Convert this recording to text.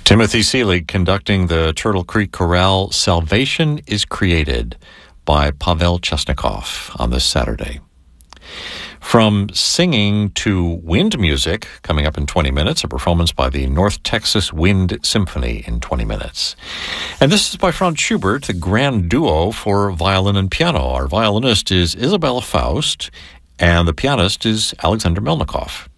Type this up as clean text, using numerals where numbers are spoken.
Timothy Seelig conducting the Turtle Creek Chorale Salvation is Created by Pavel Chesnikov on this Saturday. From singing to wind music, coming up in 20 minutes, a performance by the North Texas Wind Symphony in 20 minutes. And this is by Franz Schubert, the grand duo for violin and piano. Our violinist is Isabella Faust, and the pianist is Alexander Melnikov.